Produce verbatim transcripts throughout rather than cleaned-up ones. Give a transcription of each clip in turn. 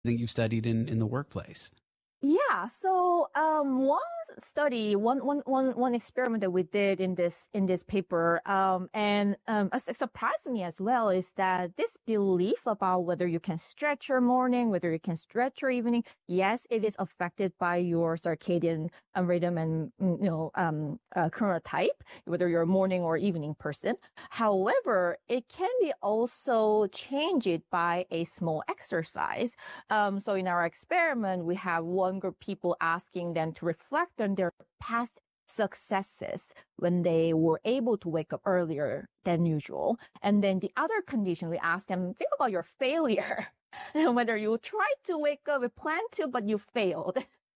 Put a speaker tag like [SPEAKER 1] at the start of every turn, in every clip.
[SPEAKER 1] that you've studied in, in the workplace?
[SPEAKER 2] Yeah. So um, one study, one, one, one, one experiment that we did in this in this paper, um, and um, as surprised me as well, is that this belief about whether you can stretch your morning, whether you can stretch your evening, yes, it is affected by your circadian um, rhythm and you know um, uh, chronotype, whether you're a morning or evening person. However, it can be also changed by a small exercise. Um, so in our experiment, we have one group of people asking them to reflect on their past successes when they were able to wake up earlier than usual. And then the other condition, we ask them, think about your failure, and whether you tried to wake up, you planned to, but you failed.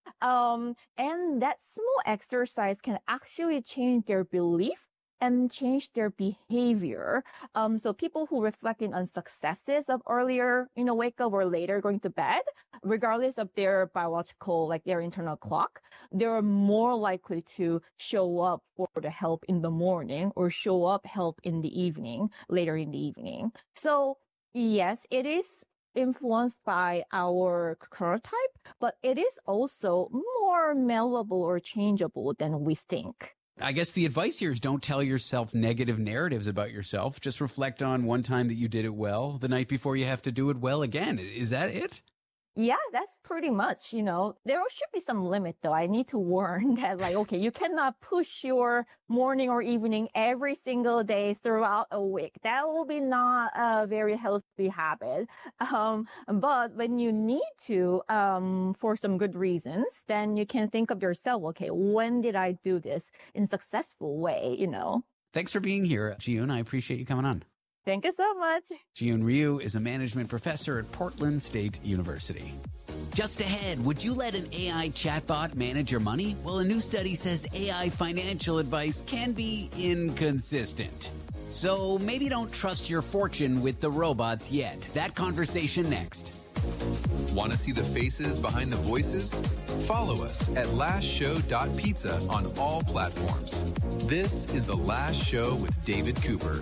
[SPEAKER 2] Um, and that small exercise can actually change their belief and change their behavior. Um, so people who reflecting on successes of earlier, you know, wake up or later going to bed, regardless of their biological, like their internal clock, they're more likely to show up for the help in the morning or show up help in the evening, later in the evening. So yes, it is influenced by our chronotype, but it is also more malleable or changeable than we think.
[SPEAKER 1] I guess the advice here is don't tell yourself negative narratives about yourself. Just reflect on one time that you did it well the night before you have to do it well again. Is that it?
[SPEAKER 2] Yeah, that's pretty much, you know, there should be some limit though. I need to warn that like, okay, you cannot push your morning or evening every single day throughout a week. That will be not a very healthy habit. Um, but when you need to, um, for some good reasons, then you can think of yourself, okay, when did I do this in a successful way, you know?
[SPEAKER 1] Thanks for being here, Ji-Yoon. I appreciate you coming on.
[SPEAKER 2] Thank you so much.
[SPEAKER 1] Ji-Yoon Ryu is a management professor at Portland State University. Just ahead, would you let an A I chatbot manage your money? Well, a new study says A I financial advice can be inconsistent. So maybe don't trust your fortune with the robots yet. That conversation next.
[SPEAKER 3] Want to see the faces behind the voices? Follow us at last show dot pizza on all platforms. This is The Last Show with David Cooper.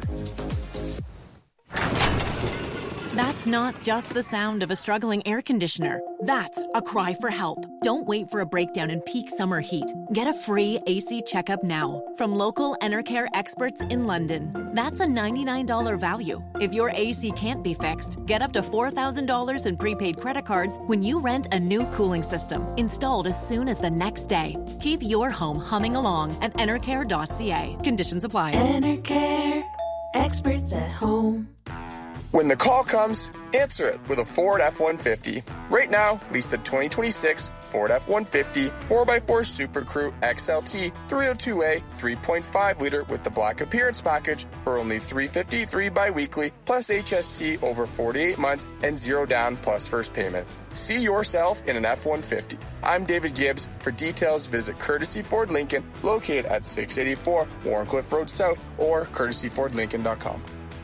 [SPEAKER 4] That's not just the sound of a struggling air conditioner. That's a cry for help. Don't wait for a breakdown in peak summer heat. Get a free A C checkup now from local Enercare experts in London. That's a ninety-nine dollars value. If your A C can't be fixed, get up to four thousand dollars in prepaid credit cards when you rent a new cooling system, installed as soon as the next day. Keep your home humming along at enercare dot c a. Conditions apply.
[SPEAKER 5] Enercare, experts at home.
[SPEAKER 6] When the call comes, answer it with a Ford F one fifty. Right now, lease the twenty twenty-six Ford F one fifty four by four Super Crew X L T three oh two A three point five liter with the Black Appearance Package for only three hundred fifty-three dollars bi-weekly plus H S T over forty-eight months and zero down plus first payment. See yourself in an F one fifty. I'm David Gibbs. For details, visit Courtesy Ford Lincoln, located at six eighty-four Warncliffe Road South or courtesy ford lincoln dot com.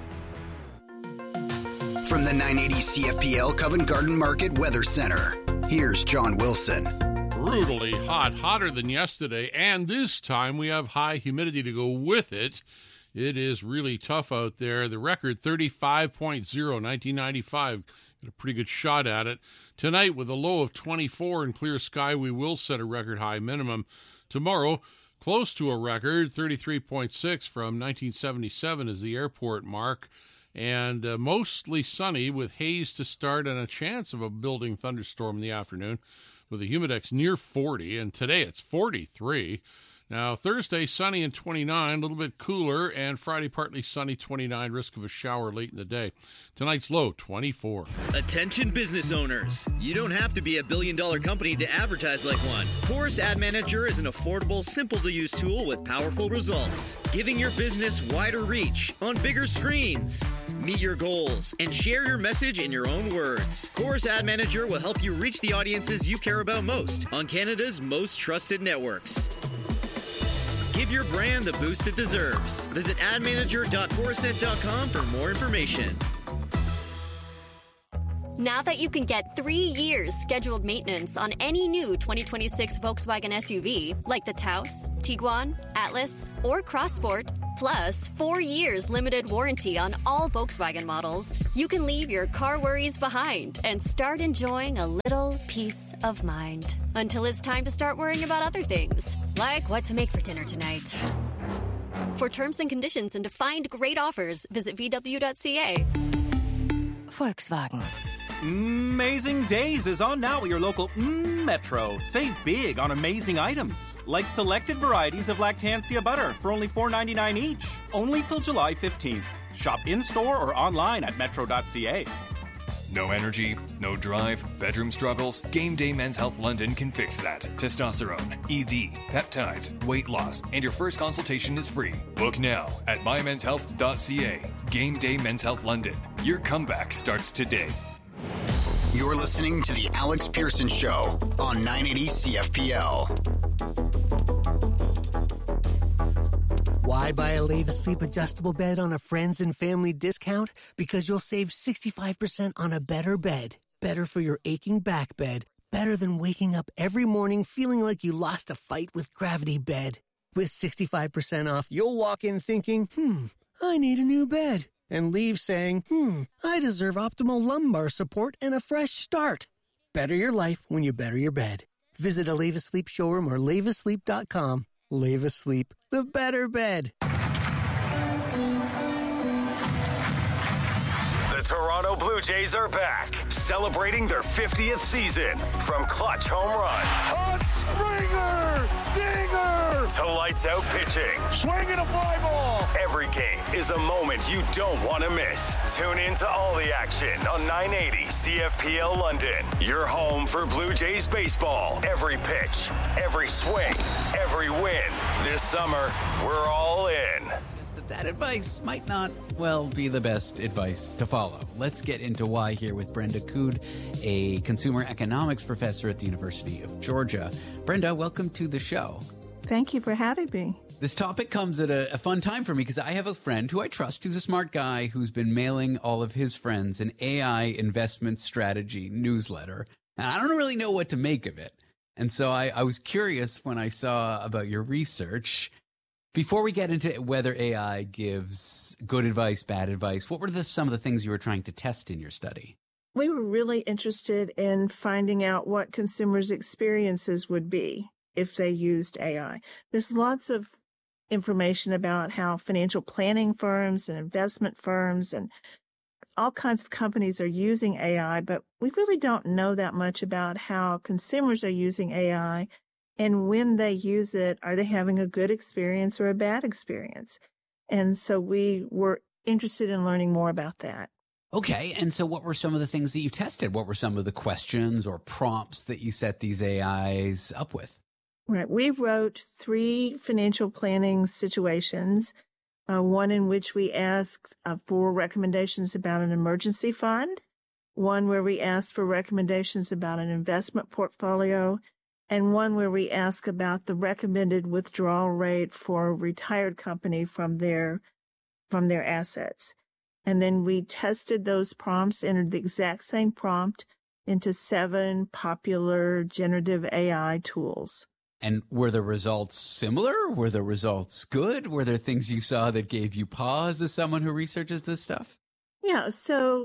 [SPEAKER 7] From the nine eighty C F P L Covent Garden Market Weather Center, here's John Wilson.
[SPEAKER 8] Brutally hot, hotter than yesterday, and this time we have high humidity to go with it. It is really tough out there. The record thirty-five point oh, nineteen ninety-five. Got a pretty good shot at it. Tonight, with a low of twenty-four and clear sky, we will set a record high minimum. Tomorrow, close to a record, thirty-three point six from nineteen seventy-seven is the airport mark. And uh, mostly sunny with haze to start and a chance of a building thunderstorm in the afternoon with a humidex near forty. And today it's forty-three. Now, Thursday, sunny and twenty-nine, a little bit cooler, and Friday, partly sunny, twenty-nine, risk of a shower late in the day. Tonight's low, twenty-four.
[SPEAKER 9] Attention business owners. You don't have to be a billion-dollar company to advertise like one. Chorus Ad Manager is an affordable, simple-to-use tool with powerful results, giving your business wider reach on bigger screens. Meet your goals and share your message in your own words. Chorus Ad Manager will help you reach the audiences you care about most on Canada's most trusted networks. Give your brand the boost it deserves. Visit ad manager dot corusent dot com for more information.
[SPEAKER 10] Now that you can get three years scheduled maintenance on any new twenty twenty-six Volkswagen S U V, like the Taos, Tiguan, Atlas, or Crossport, Plus, four years limited warranty on all Volkswagen models. You can leave your car worries behind and start enjoying a little peace of mind. Until it's time to start worrying about other things, like what to make for dinner tonight. For terms and conditions and to find great offers, visit V W dot C A.
[SPEAKER 11] Volkswagen.
[SPEAKER 12] Amazing Days is on now at your local mm, Metro. Save big on amazing items, like selected varieties of Lactancia butter for only four ninety-nine each. Only till July fifteenth. Shop in-store or online at metro dot c a.
[SPEAKER 13] No energy, no drive, bedroom struggles? Game Day Men's Health London can fix that. Testosterone, E D, peptides, weight loss, and your first consultation is free. Book now at my mens health dot c a. Game Day Men's Health London. Your comeback starts today.
[SPEAKER 7] You're listening to The Alex Pearson Show on nine eighty C F P L.
[SPEAKER 14] Why buy a Leva Sleep adjustable bed on a friends and family discount? Because you'll save sixty-five percent on a better bed. Better for your aching back bed. Better than waking up every morning feeling like you lost a fight with Gravity Bed. With sixty-five percent off, you'll walk in thinking, hmm, I need a new bed. And leave saying, hmm, I deserve optimal lumbar support and a fresh start. Better your life when you better your bed. Visit a Leva Sleep showroom or leva sleep dot com. Leva Sleep, the better bed.
[SPEAKER 15] The Toronto Blue Jays are back, celebrating their fiftieth season. From clutch home runs,
[SPEAKER 16] a Springer, dinger,
[SPEAKER 15] to lights out pitching,
[SPEAKER 16] swinging a fly ball.
[SPEAKER 15] Every game is a moment you don't want to miss. Tune in to all the action on nine eighty C F P L London. Your home for Blue Jays baseball. Every pitch, every swing, every win. This summer, we're all in.
[SPEAKER 1] That advice might not, well, be the best advice to follow. Let's get into why here with Brenda Cood, a consumer economics professor at the University of Georgia. Brenda, welcome to the show.
[SPEAKER 17] Thank you for having me.
[SPEAKER 1] This topic comes at a, a fun time for me because I have a friend who I trust, who's a smart guy, who's been mailing all of his friends an A I investment strategy newsletter. And I don't really know what to make of it. And so I, I was curious when I saw about your research. Before we get into whether A I gives good advice, bad advice, what were the, some of the things you were trying to test in your study?
[SPEAKER 17] We were really interested in finding out what consumers' experiences would be if they used A I. There's lots of information about how financial planning firms and investment firms and all kinds of companies are using A I, but we really don't know that much about how consumers are using A I. And when they use it, are they having a good experience or a bad experience? And so we were interested in learning more about that.
[SPEAKER 1] Okay. And so what were some of the things that you tested? What were some of the questions or prompts that you set these A Is up with?
[SPEAKER 17] Right. We wrote three financial planning situations, uh, one in which we asked uh, for recommendations about an emergency fund, one where we asked for recommendations about an investment portfolio, and one where we ask about the recommended withdrawal rate for a retired company from their from their assets. And then we tested those prompts, entered the exact same prompt into seven popular generative A I tools.
[SPEAKER 1] And were the results similar? Were the results good? Were there things you saw that gave you pause as someone who researches this stuff?
[SPEAKER 17] Yeah, so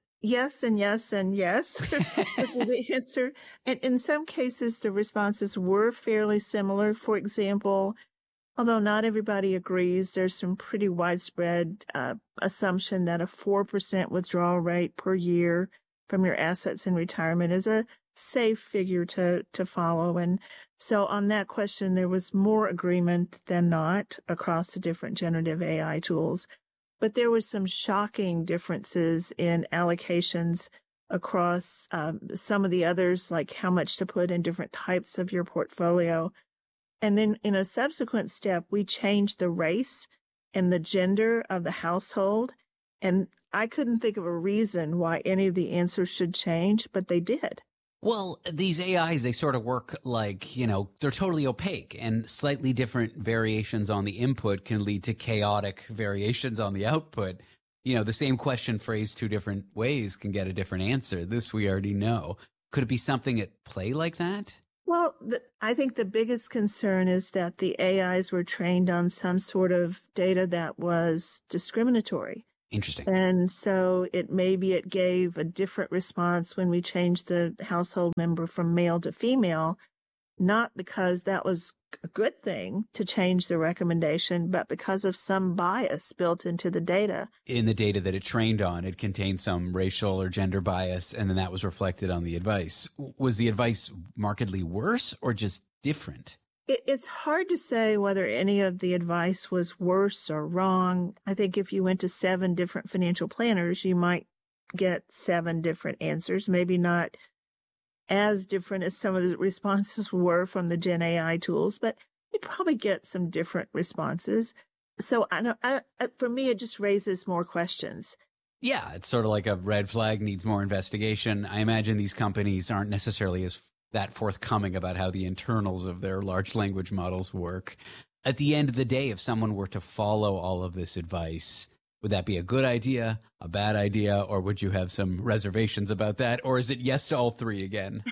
[SPEAKER 17] yes and yes and yes would be the answer. And in some cases, the responses were fairly similar. For example, although not everybody agrees, there's some pretty widespread uh, assumption that a four percent withdrawal rate per year from your assets in retirement is a safe figure to, to follow. And so on that question, there was more agreement than not across the different generative A I tools. But there were some shocking differences in allocations across um, some of the others, like how much to put in different types of your portfolio. And then in a subsequent step, we changed the race and the gender of the household. And I couldn't think of a reason why any of the answers should change, but they did.
[SPEAKER 1] Well, these A Is, they sort of work like, you know, they're totally opaque, and slightly different variations on the input can lead to chaotic variations on the output. You know, the same question phrased two different ways can get a different answer. This we already know. Could it be something at play like that?
[SPEAKER 17] Well, the, I think the biggest concern is that the A Is were trained on some sort of data that was discriminatory.
[SPEAKER 1] Interesting.
[SPEAKER 17] And so it maybe it gave a different response when we changed the household member from male to female, not because that was a good thing to change the recommendation, but because of some bias built into the data.
[SPEAKER 1] In the data that it trained on, it contained some racial or gender bias, and then that was reflected on the advice. Was the advice markedly worse or just different?
[SPEAKER 17] It, it's hard to say whether any of the advice was worse or wrong. I think if you went to seven different financial planners, you might get seven different answers, maybe not as different as some of the responses were from the Gen A I tools, but you'd probably get some different responses. So I know, I, for me, it just raises more questions.
[SPEAKER 1] Yeah, it's sort of like a red flag needs more investigation. I imagine these companies aren't necessarily as that forthcoming about how the internals of their large language models work. At the end of the day, if someone were to follow all of this advice, would that be a good idea, a bad idea, or would you have some reservations about that? Or is it yes to all three again?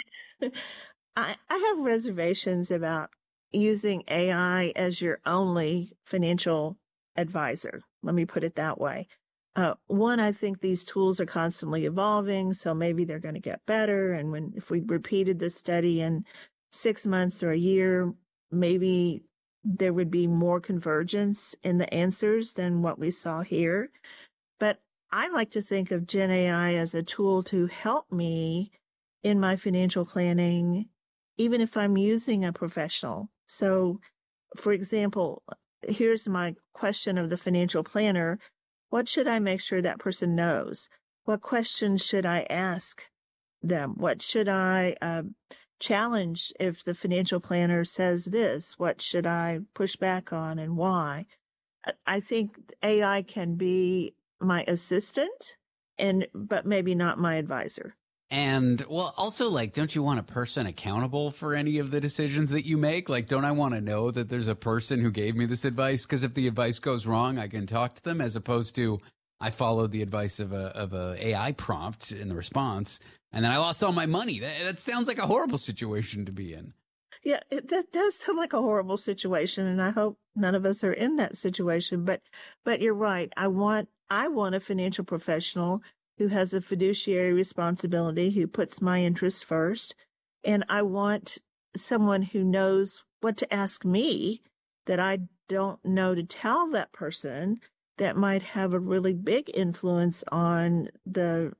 [SPEAKER 17] I, I have reservations about using A I as your only financial advisor. Let me put it that way. Uh, one, I think these tools are constantly evolving, so maybe they're going to get better. And when if we repeated this study in six months or a year, maybe there would be more convergence in the answers than what we saw here. But I like to think of Gen A I as a tool to help me in my financial planning, even if I'm using a professional. So, for example, here's my question of the financial planner. What should I make sure that person knows? What questions should I ask them? What should I uh, challenge if the financial planner says this? What should I push back on and why? I think A I can be my assistant, and but maybe not my advisor.
[SPEAKER 1] And, well, also, like, don't you want a person accountable for any of the decisions that you make? Like, don't I want to know that there's a person who gave me this advice? Because if the advice goes wrong, I can talk to them, as opposed to I followed the advice of a of a AI prompt in the response, and then I lost all my money. That, that sounds like a horrible situation to be in.
[SPEAKER 17] Yeah, it, that does sound like a horrible situation, and I hope none of us are in that situation. But, but you're right. I want I want a financial professional who has a fiduciary responsibility, who puts my interests first. And I want someone who knows what to ask me that I don't know to tell that person that might have a really big influence on the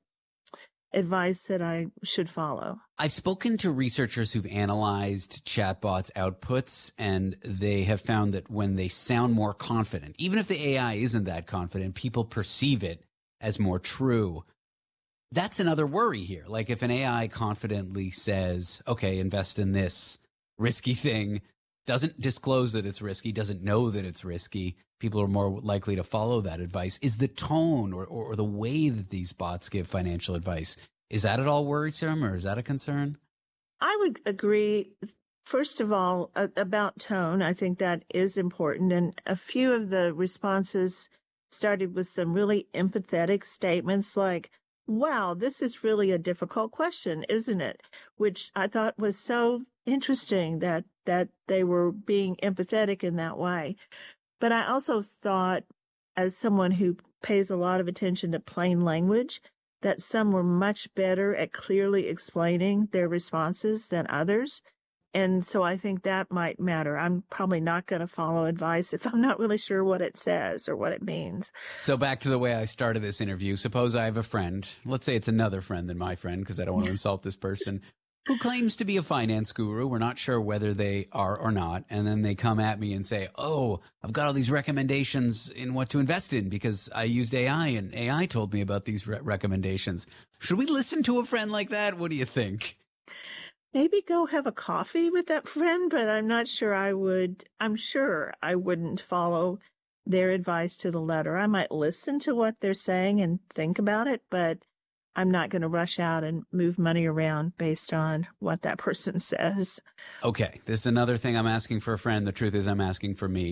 [SPEAKER 17] advice that I should follow.
[SPEAKER 1] I've spoken to researchers who've analyzed chatbots' outputs, and they have found that when they sound more confident, even if the A I isn't that confident, people perceive it as more true. That's another worry here. Like if an A I confidently says, okay, invest in this risky thing, doesn't disclose that it's risky, doesn't know that it's risky, people are more likely to follow that advice. Is the tone or, or, or the way that these bots give financial advice, is that at all worrisome, or is that a concern?
[SPEAKER 17] I would agree. First of all, uh, about tone, I think that is important. And a few of the responses started with some really empathetic statements like, wow, this is really a difficult question, isn't it? Which I thought was so interesting that that they were being empathetic in that way. But I also thought, as someone who pays a lot of attention to plain language, that some were much better at clearly explaining their responses than others. And so I think that might matter. I'm probably not going to follow advice if I'm not really sure what it says or what it means.
[SPEAKER 1] So back to the way I started this interview. Suppose I have a friend, let's say it's another friend than my friend, because I don't want to insult this person, who claims to be a finance guru. We're not sure whether they are or not. And then they come at me and say, oh, I've got all these recommendations in what to invest in because I used A I and A I told me about these re- recommendations. Should we listen to a friend like that? What do you think?
[SPEAKER 17] Maybe go have a coffee with that friend, but I'm not sure I would. I'm sure I wouldn't follow their advice to the letter. I might listen to what they're saying and think about it, but I'm not going to rush out and move money around based on what that person says.
[SPEAKER 1] Okay, this is another thing I'm asking for a friend. The truth is I'm asking for me.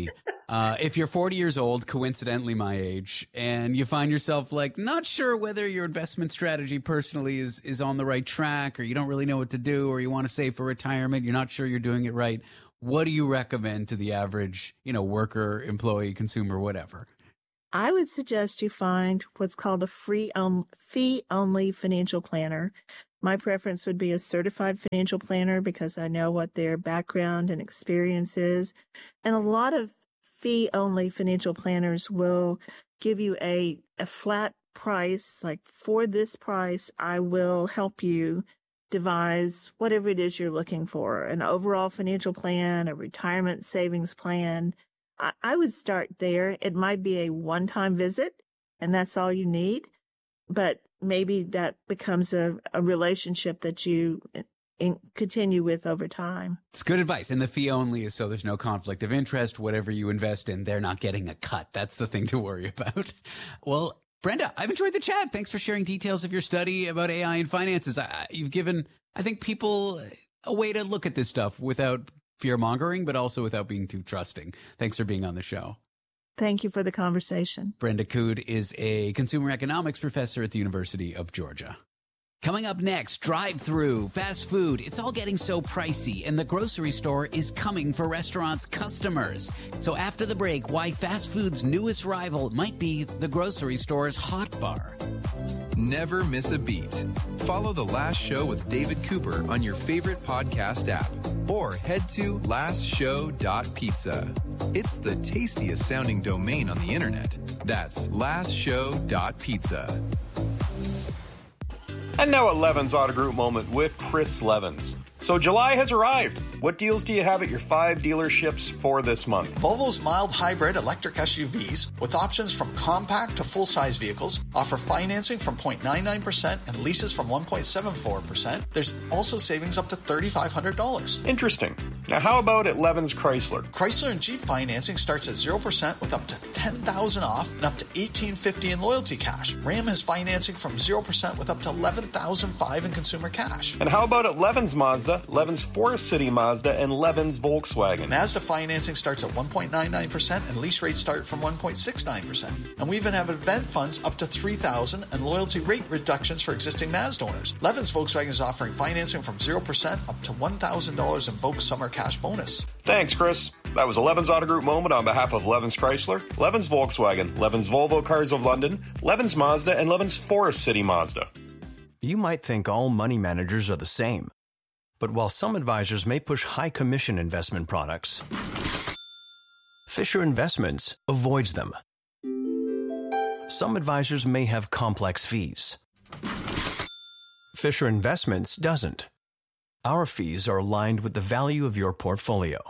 [SPEAKER 1] Uh, if you're forty years old, coincidentally my age, and you find yourself like not sure whether your investment strategy personally is, is on the right track, or you don't really know what to do, or you want to save for retirement, you're not sure you're doing it right, what do you recommend to the average, you know, worker, employee, consumer, whatever?
[SPEAKER 17] I would suggest you find what's called a free um, fee-only financial planner. My preference would be a certified financial planner because I know what their background and experience is. And a lot of fee-only financial planners will give you a, a flat price, like for this price, I will help you devise whatever it is you're looking for, an overall financial plan, a retirement savings plan. I, I would start there. It might be a one-time visit, and that's all you need, but maybe that becomes a, a relationship that you in, continue with over time.
[SPEAKER 1] It's good advice. And the fee only is so there's no conflict of interest. Whatever you invest in, they're not getting a cut. That's the thing to worry about. Well, Brenda, I've enjoyed the chat. Thanks for sharing details of your study about A I and finances. I, you've given, I think, people a way to look at this stuff without fear-mongering, but also without being too trusting. Thanks for being on the show.
[SPEAKER 17] Thank you for the conversation.
[SPEAKER 1] Brenda Cood is a consumer economics professor at the University of Georgia. Coming up next, drive-through, fast food. It's all getting so pricey, and the grocery store is coming for restaurants' customers. So after the break, why fast food's newest rival might be the grocery store's hot bar.
[SPEAKER 3] Never miss a beat. Follow The Last Show with David Cooper on your favorite podcast app or head to last show dot pizza. It's the tastiest sounding domain on the internet. That's last show dot pizza.
[SPEAKER 18] And now a Levens Auto Group moment with Chris Levens. So July has arrived. What deals do you have at your five dealerships for this month?
[SPEAKER 19] Volvo's mild hybrid electric S U Vs, with options from compact to full-size vehicles, offer financing from zero point nine nine percent and leases from one point seven four percent. There's also savings up to three thousand five hundred dollars.
[SPEAKER 18] Interesting. Now how about at Levens Chrysler?
[SPEAKER 19] Chrysler and Jeep financing starts at zero percent with up to ten thousand dollars off and up to eighteen fifty in loyalty cash. Ram has financing from zero percent with up to eleven thousand five hundred in consumer cash.
[SPEAKER 18] And how about at Levens Mazda, Levens Forest City Mazda, and Levens Volkswagen?
[SPEAKER 19] Mazda financing starts at one point nine nine percent and lease rates start from one point six nine percent. And we even have event funds up to three thousand dollars and loyalty rate reductions for existing Mazda owners. Levens Volkswagen is offering financing from zero percent up to one thousand dollars in Volks Summer Cash Bonus.
[SPEAKER 18] Thanks, Chris. That was a Levens Auto Group moment on behalf of Levens Chrysler, Levens Volkswagen, Levens Volvo Cars of London, Levens Mazda, and Levens Forest City Mazda.
[SPEAKER 20] You might think all money managers are the same. But while some advisors may push high commission investment products, Fisher Investments avoids them. Some advisors may have complex fees. Fisher Investments doesn't. Our fees are aligned with the value of your portfolio.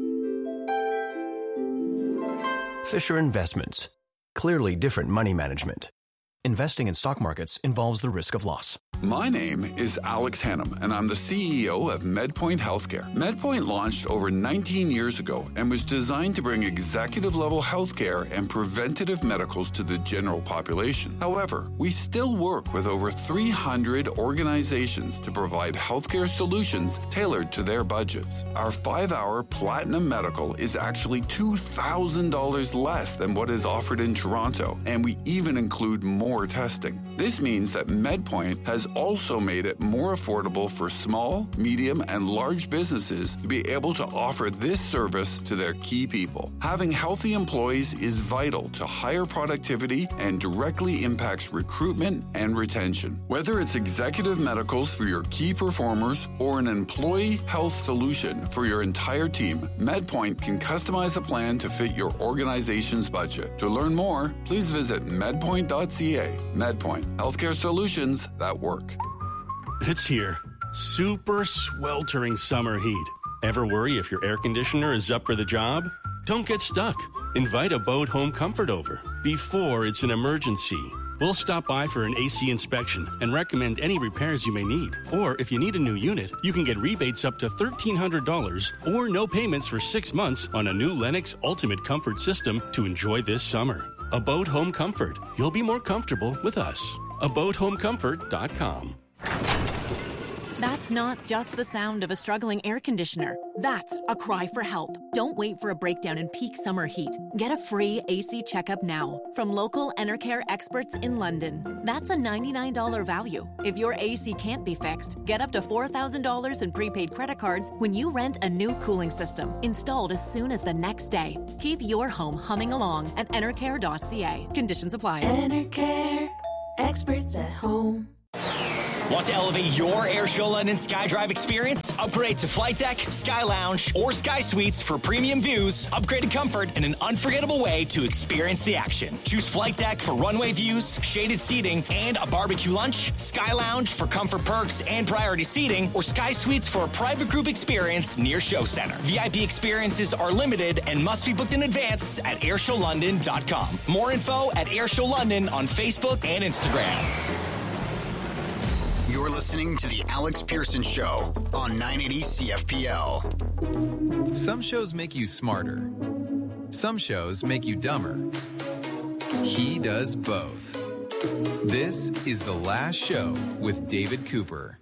[SPEAKER 20] Fisher Investments. Clearly different money management. Investing in stock markets involves the risk of loss.
[SPEAKER 21] My name is Alex Hannum, and I'm the C E O of MedPoint Healthcare. MedPoint launched over nineteen years ago and was designed to bring executive-level healthcare and preventative medicals to the general population. However, we still work with over three hundred organizations to provide healthcare solutions tailored to their budgets. Our five-hour Platinum Medical is actually two thousand dollars less than what is offered in Toronto, and we even include more testing. This means that MedPoint has also made it more affordable for small, medium, and large businesses to be able to offer this service to their key people. Having healthy employees is vital to higher productivity and directly impacts recruitment and retention. Whether it's executive medicals for your key performers or an employee health solution for your entire team, MedPoint can customize a plan to fit your organization's budget. To learn more, please visit medpoint dot c a. MedPoint, healthcare solutions that work.
[SPEAKER 22] It's here. Super sweltering summer heat. Ever worry if your air conditioner is up for the job? Don't get stuck. Invite Abode Home Comfort over before it's an emergency. We'll stop by for an A C inspection and recommend any repairs you may need. Or if you need a new unit, you can get rebates up to thirteen hundred dollars or no payments for six months on a new Lennox Ultimate Comfort system to enjoy this summer. Abode Home Comfort. You'll be more comfortable with us. abode home comfort dot com.
[SPEAKER 2] That's not just the sound of a struggling air conditioner. That's a cry for help. Don't wait for a breakdown in peak summer heat. Get a free A C checkup now from local Enercare experts in London. That's a ninety-nine dollars value. If your A C can't be fixed, get up to four thousand dollars in prepaid credit cards when you rent a new cooling system installed as soon as the next day. Keep your home humming along at enercare dot c a. Conditions apply.
[SPEAKER 5] Enercare, experts at home.
[SPEAKER 4] Want to elevate your Airshow London SkyDrive experience? Upgrade to Flight Deck, Sky Lounge, or Sky Suites for premium views, upgraded comfort, and an unforgettable way to experience the action. Choose Flight Deck for runway views, shaded seating, and a barbecue lunch, Sky Lounge for comfort perks and priority seating, or Sky Suites for a private group experience near Show Center. V I P experiences are limited and must be booked in advance at airshow london dot com. More info at Airshow London on Facebook and Instagram.
[SPEAKER 7] You're listening to The Alex Pearson Show on nine eighty C F P L.
[SPEAKER 3] Some shows make you smarter. Some shows make you dumber. He does both. This is The Last Show with David Cooper.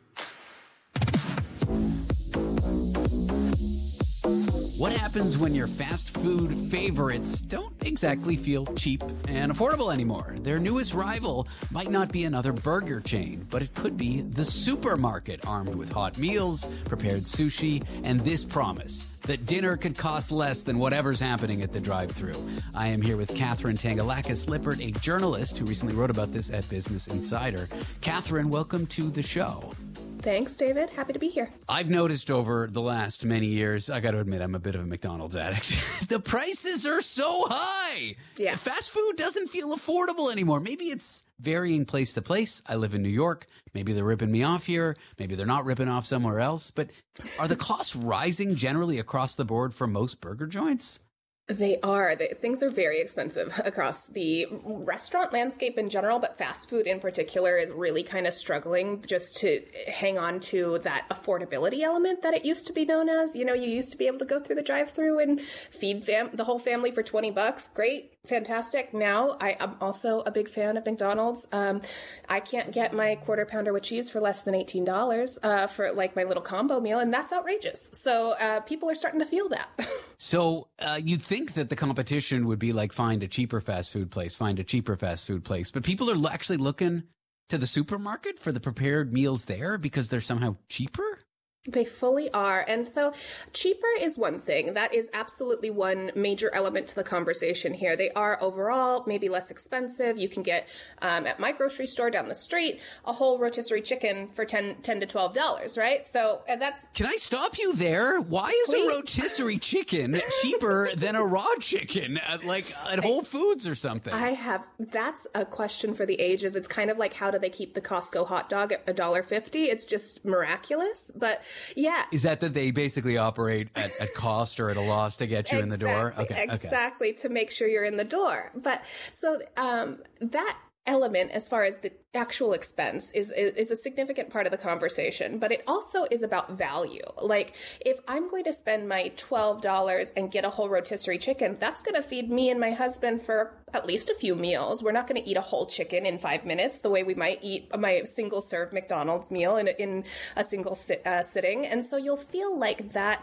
[SPEAKER 1] What happens when your fast food favorites don't exactly feel cheap and affordable anymore? Their newest rival might not be another burger chain, but it could be the supermarket armed with hot meals, prepared sushi, and this promise that dinner could cost less than whatever's happening at the drive-thru. I am here with Catherine Tangalakis-Lippert, a journalist who recently wrote about this at Business Insider. Catherine, welcome to the show.
[SPEAKER 23] Thanks, David. Happy to be here.
[SPEAKER 1] I've noticed over the last many years, I got to admit, I'm a bit of a McDonald's addict. The prices are so high.
[SPEAKER 23] Yeah.
[SPEAKER 1] Fast food doesn't feel affordable anymore. Maybe it's varying place to place. I live in New York. Maybe they're ripping me off here. Maybe they're not ripping off somewhere else. But are the costs rising generally across the board for most burger joints?
[SPEAKER 23] They are. They, things are very expensive across the restaurant landscape in general, but fast food in particular is really kind of struggling just to hang on to that affordability element that it used to be known as. You know, you used to be able to go through the drive-thru and feed fam- the whole family for twenty bucks. Great. Fantastic. Now, I am also a big fan of McDonald's. Um, I can't get my quarter pounder with cheese for less than eighteen dollars uh, for like my little combo meal, and that's outrageous. So uh, people are starting to feel that.
[SPEAKER 1] So uh, you'd think that the competition would be like find a cheaper fast food place, find a cheaper fast food place. But people are actually looking to the supermarket for the prepared meals there because they're somehow cheaper?
[SPEAKER 23] They fully are. And so cheaper is one thing. That is absolutely one major element to the conversation here. They are overall maybe less expensive. You can get um, at my grocery store down the street a whole rotisserie chicken for ten, ten to twelve dollars, right? So and that's...
[SPEAKER 1] Can I stop you there? Why is
[SPEAKER 23] Please?
[SPEAKER 1] a rotisserie chicken cheaper than a raw chicken at like at Whole Foods or something?
[SPEAKER 23] I have... That's a question for the ages. It's kind of like how do they keep the Costco hot dog at one dollar fifty? It's just miraculous. But yeah.
[SPEAKER 1] Is that that they basically operate at, at cost or at a loss to get you
[SPEAKER 23] exactly,
[SPEAKER 1] in the door? Okay,
[SPEAKER 23] exactly,
[SPEAKER 1] okay.
[SPEAKER 23] To make sure you're in the door. But so um, that element, as far as the actual expense, is, is is a significant part of the conversation, but it also is about value. Like, if I'm going to spend my twelve dollars and get a whole rotisserie chicken, that's going to feed me and my husband for at least a few meals. We're not going to eat a whole chicken in five minutes the way we might eat my single serve McDonald's meal in, in a single sit, uh, sitting. And so you'll feel like that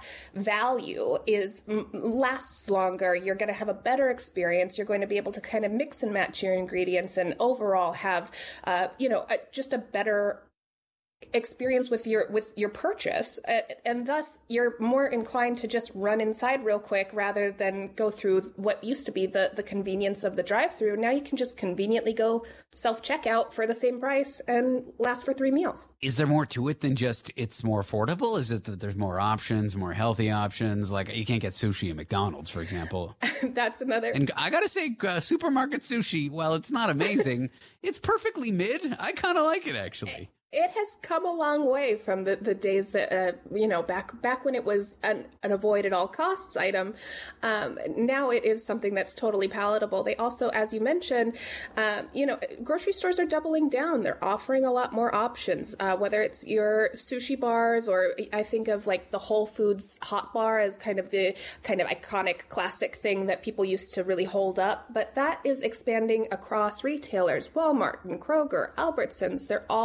[SPEAKER 23] value is m- lasts longer. You're going to have a better experience. You're going to be able to kind of mix and match your ingredients and overall have uh, you know, a, just a better experience with your with your purchase, uh, and thus you're more inclined to just run inside real quick rather than go through what used to be the the convenience of the drive-thru. Now you can just conveniently go self-checkout for the same price and last for three meals.
[SPEAKER 1] Is there more to it than just it's more affordable? Is it that there's more options, more healthy options? Like you can't get sushi at McDonald's, for example.
[SPEAKER 23] That's another.
[SPEAKER 1] And I gotta say, uh, supermarket sushi, well, it's not amazing. It's perfectly mid. I kind of like it, actually.
[SPEAKER 23] It has come a long way from the, the days that, uh, you know, back back when it was an, an avoid at all costs item. Um, now it is something that's totally palatable. They also, as you mentioned, um, you know, grocery stores are doubling down. They're offering a lot more options, uh, whether it's your sushi bars or I think of like the Whole Foods hot bar as kind of the kind of iconic classic thing that people used to really hold up. But that is expanding across retailers, Walmart and Kroger, Albertsons. They're all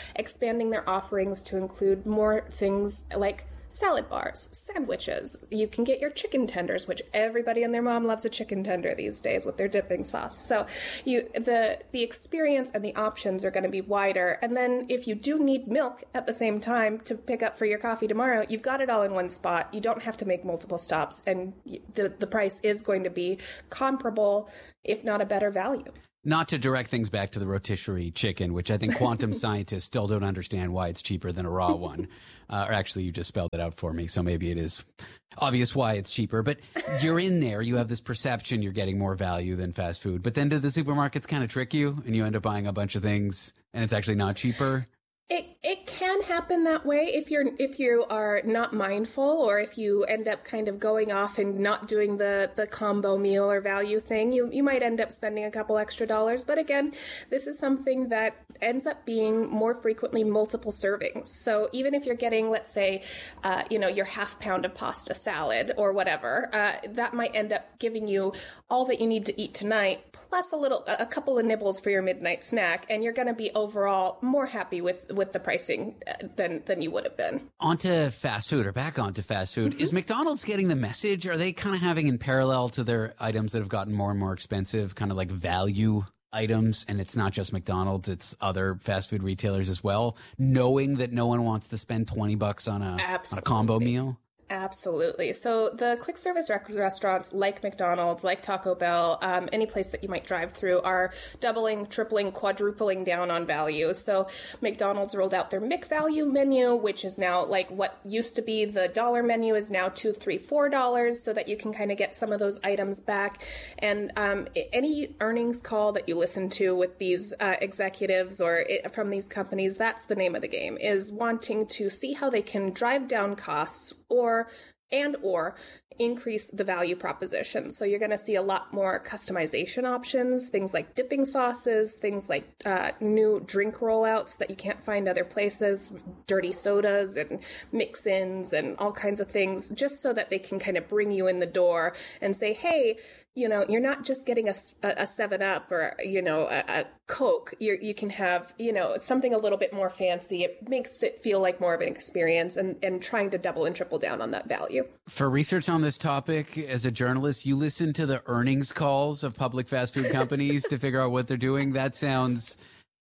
[SPEAKER 23] expanding their offerings to include more things like salad bars, sandwiches. You can get your chicken tenders, which everybody and their mom loves a chicken tender these days with their dipping sauce. So you the the experience and the options are going to be wider. And then if you do need milk at the same time to pick up for your coffee tomorrow, you've got it all in one spot. You don't have to make multiple stops, and the the price is going to be comparable, if not a better value.
[SPEAKER 1] Not to direct things back to the rotisserie chicken, which I think quantum scientists still don't understand why it's cheaper than a raw one. Uh, or actually, you just spelled it out for me, so maybe it is obvious why it's cheaper. But you're in there. You have this perception you're getting more value than fast food. But then do the supermarkets kind of trick you, and you end up buying a bunch of things, and it's actually not cheaper?
[SPEAKER 23] It it can happen that way if you're if you are not mindful, or if you end up kind of going off and not doing the, the combo meal or value thing. You you might end up spending a couple extra dollars. But again, this is something that ends up being more frequently multiple servings. So even if you're getting, let's say, uh, you know, your half pound of pasta salad or whatever, uh, that might end up giving you all that you need to eat tonight, plus a little a couple of nibbles for your midnight snack, and you're going to be overall more happy with with the pricing than than you would have been.
[SPEAKER 1] Onto fast food, or back onto fast food. Mm-hmm. Is McDonald's getting the message? Are they kind of having, in parallel to their items that have gotten more and more expensive, kind of like value items? And it's not just McDonald's, it's other fast food retailers as well, knowing that no one wants to spend twenty bucks on a, on a combo meal?
[SPEAKER 23] Absolutely. So the quick service rec- restaurants like McDonald's, like Taco Bell, um, any place that you might drive through, are doubling, tripling, quadrupling down on value. So McDonald's rolled out their McValue menu, which is now like what used to be the dollar menu is now two, three, four dollars, so that you can kind of get some of those items back. And um, any earnings call that you listen to with these uh, executives or it, from these companies, that's the name of the game, is wanting to see how they can drive down costs or and or increase the value proposition. So you're going to see a lot more customization options, things like dipping sauces, things like uh, new drink rollouts that you can't find other places, dirty sodas and mix-ins and all kinds of things, just so that they can kind of bring you in the door and say, hey, you know, you're not just getting a, a seven up or, you know, a, a Coke. You're, you can have, you know, something a little bit more fancy. It makes it feel like more of an experience, and, and trying to double and triple down on that value.
[SPEAKER 1] For research on this topic, as a journalist, you listen to the earnings calls of public fast food companies to figure out what they're doing. That sounds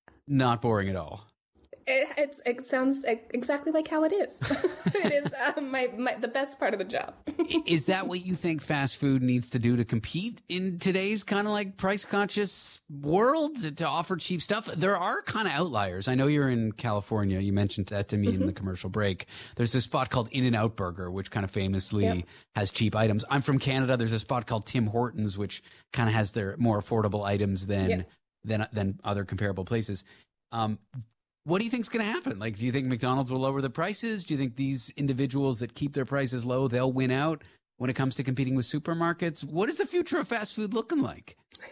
[SPEAKER 1] not boring at all.
[SPEAKER 23] It, it's, it sounds exactly like how it is. It is uh, my, my the best part of the job.
[SPEAKER 1] Is that what you think fast food needs to do to compete in today's kind of like price conscious world, to offer cheap stuff? There are kind of outliers. I know you're in California. You mentioned that to me mm-hmm. in the commercial break. There's this spot called In-N-Out Burger, which kind of famously yep. has cheap items. I'm from Canada. There's a spot called Tim Hortons, which kind of has their more affordable items than yep. than than other comparable places. Um, What do you think is going to happen? Like, do you think McDonald's will lower the prices? Do you think these individuals that keep their prices low, they'll win out when it comes to competing with supermarkets? What is the future of fast food looking like?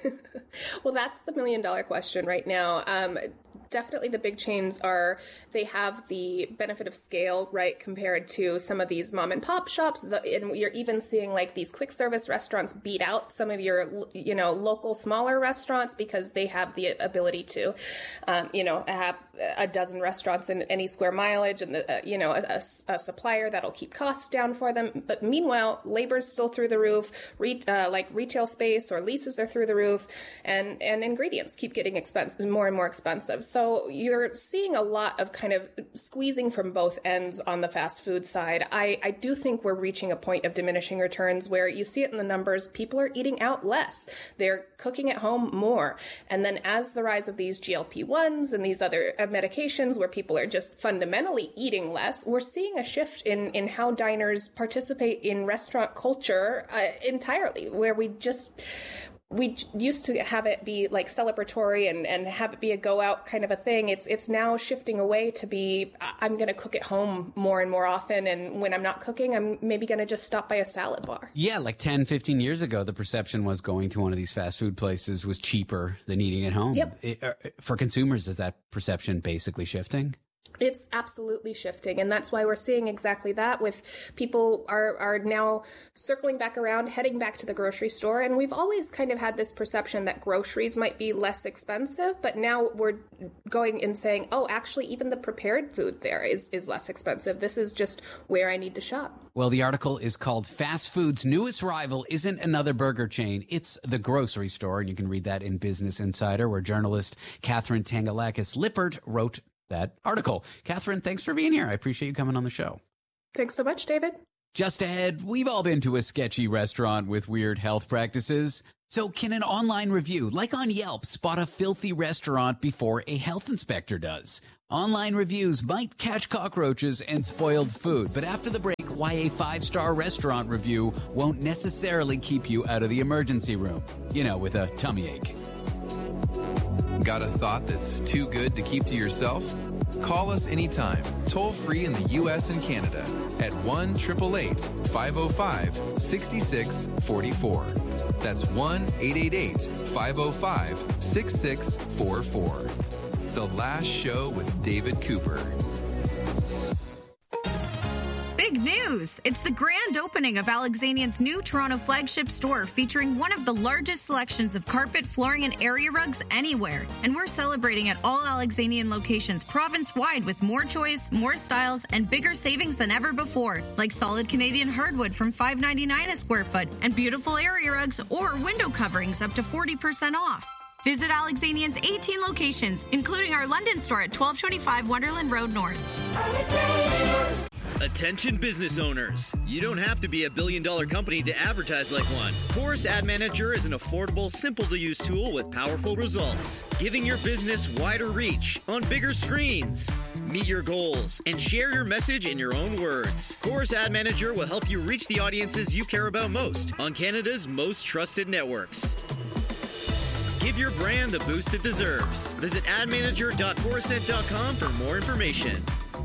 [SPEAKER 23] Well, that's the million dollar question right now. Um, definitely the big chains are, they have the benefit of scale, right, compared to some of these mom and pop shops. The, and you're even seeing like these quick service restaurants beat out some of your, you know, local smaller restaurants because they have the ability to, um, you know, have a dozen restaurants in any square mileage and, the, uh, you know, a, a supplier that'll keep costs down for them. But meanwhile, labor's still through the roof, re, uh, like retail space or leases are through the roof, and, and ingredients keep getting expensive, more and more expensive. So you're seeing a lot of kind of squeezing from both ends on the fast food side. I, I do think we're reaching a point of diminishing returns where you see it in the numbers. People are eating out less. They're cooking at home more. And then as the rise of these G L P ones and these other medications where people are just fundamentally eating less, we're seeing a shift in, in how diners participate in restaurant culture uh, entirely, where we just... We used to have it be like celebratory and, and have it be a go out kind of a thing. It's it's now shifting away to be, I'm going to cook at home more and more often. And when I'm not cooking, I'm maybe going to just stop by a salad bar.
[SPEAKER 1] Yeah, like ten, fifteen years ago, the perception was going to one of these fast food places was cheaper than eating at home.
[SPEAKER 23] Yep.
[SPEAKER 1] It, uh, for consumers, is that perception basically shifting?
[SPEAKER 23] It's absolutely shifting, and that's why we're seeing exactly that with people are, are now circling back around, heading back to the grocery store, and we've always kind of had this perception that groceries might be less expensive, but now we're going and saying, oh, actually, even the prepared food there is, is less expensive. This is just where I need to shop.
[SPEAKER 1] Well, the article is called Fast Food's Newest Rival Isn't Another Burger Chain, It's the Grocery Store, and you can read that in Business Insider, where journalist Catherine Tangalakis-Lippert wrote that article. Catherine, thanks for being here. I appreciate you coming on the show.
[SPEAKER 23] Thanks so much, David.
[SPEAKER 1] Just ahead, we've all been to a sketchy restaurant with weird health practices. So can an online review, like on Yelp, spot a filthy restaurant before a health inspector does? Online reviews might catch cockroaches and spoiled food, but after the break, why a five-star restaurant review won't necessarily keep you out of the emergency room. You know, with a tummy ache.
[SPEAKER 3] Got a thought that's too good to keep to yourself? Call us anytime, toll free in the U S and Canada at one eight eight eight, five oh five, six six four four. That's one eight eight eight, five oh five, six six four four. The Last Show with David Cooper.
[SPEAKER 6] Big news! It's the grand opening of Alexanian's new Toronto flagship store, featuring one of the largest selections of carpet, flooring, and area rugs anywhere. And we're celebrating at all Alexanian locations province-wide with more choice, more styles, and bigger savings than ever before, like solid Canadian hardwood from five ninety-nine a square foot, and beautiful area rugs or window coverings up to forty percent off. Visit Alexanian's eighteen locations, including our London store at twelve twenty-five Wonderland Road North.
[SPEAKER 8] Attention business owners. You don't have to be a billion dollar company to advertise like one. Chorus Ad Manager is an affordable, simple to use tool with powerful results, giving your business wider reach on bigger screens. Meet your goals and share your message in your own words. Chorus Ad Manager will help you reach the audiences you care about most on Canada's most trusted networks. Give your brand the boost it deserves. Visit ad manager dot corusent dot com for more information.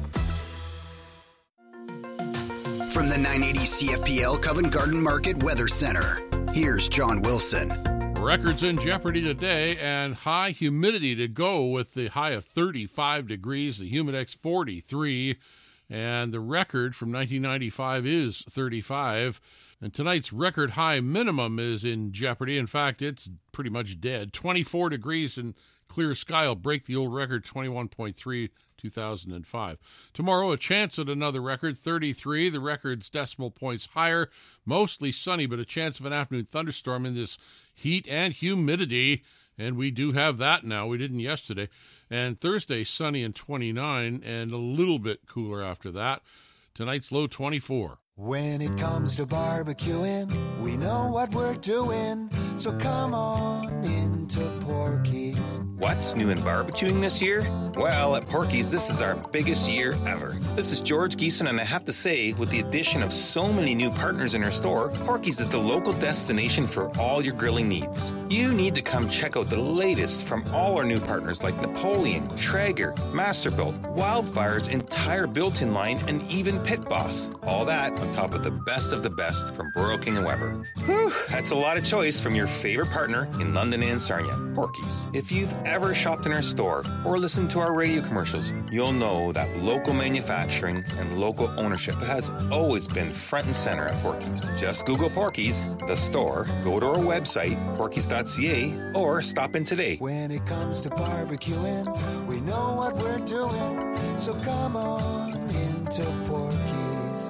[SPEAKER 7] From the nine eighty C F P L Covent Garden Market Weather Center, here's John Wilson.
[SPEAKER 9] Records in jeopardy today, and high humidity to go with the high of thirty-five degrees, the Humidex forty-three, and the record from nineteen ninety-five is thirty-five. And tonight's record high minimum is in jeopardy. In fact, it's pretty much dead. twenty-four degrees and clear sky will break the old record, twenty-one point three, two thousand five. Tomorrow, a chance at another record, thirty-three. The record's decimal points higher. Mostly sunny, but a chance of an afternoon thunderstorm in this heat and humidity. And we do have that now. We didn't yesterday. And Thursday, sunny and twenty-nine, and a little bit cooler after that. Tonight's low, twenty-four.
[SPEAKER 24] When it comes to barbecuing, we know what we're doing, so come on into Porky's.
[SPEAKER 25] What's new in barbecuing this year? Well, at Porky's, this is our biggest year ever. This is George Geeson, and I have to say, with the addition of so many new partners in our store, Porky's is the local destination for all your grilling needs. You need to come check out the latest from all our new partners like Napoleon, Traeger, Masterbuilt, Wildfire's entire built-in line, and even Pit Boss. All that on top of the best of the best from Burrow King and Weber. Whew, that's a lot of choice from your favorite partner in London and Sarnia, Porky's. If you've ever shopped in our store or listened to our radio commercials, you'll know that local manufacturing and local ownership has always been front and center at Porky's. Just Google Porky's, the store, go to our website, porkys dot c a, or stop in today.
[SPEAKER 24] When it comes to barbecuing, we know what we're doing, so come on into Porky's.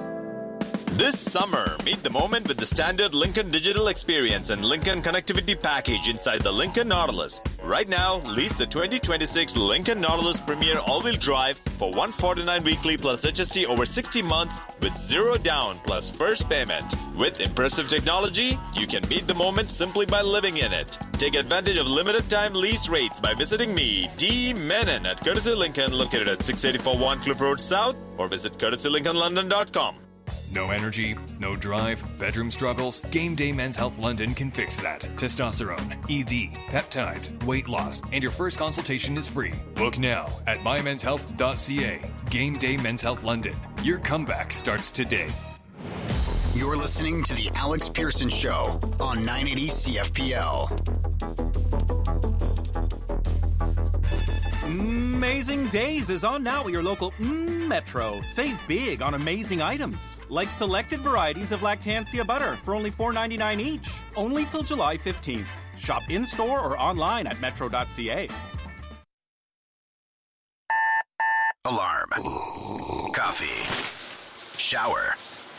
[SPEAKER 15] This summer, meet the moment with the standard Lincoln Digital Experience and Lincoln Connectivity Package inside the Lincoln Nautilus. Right now, lease the twenty twenty-six Lincoln Nautilus Premier All-Wheel Drive for one hundred forty-nine dollars weekly plus H S T over sixty months with zero down plus first payment. With impressive technology, you can meet the moment simply by living in it. Take advantage of limited time lease rates by visiting me, D. Menon, at Courtesy Lincoln, located at six eighty-four Warncliffe Road South, or visit courtesy lincoln london dot com.
[SPEAKER 13] No energy, no drive, bedroom struggles? Game Day Men's Health London can fix that. Testosterone, E D, peptides, weight loss, and your first consultation is free. Book now at my mens health dot c a. Game Day Men's Health London. Your comeback starts today.
[SPEAKER 7] You're listening to The Alex Pearson Show on nine eighty C F P L.
[SPEAKER 1] Mm.
[SPEAKER 10] Amazing Days is on now at your local mm, Metro. Save big on amazing items, like selected varieties of Lactancia butter for only four ninety-nine each. Only till July fifteenth. Shop in-store or online at metro dot c a.
[SPEAKER 7] Alarm. Coffee. Shower.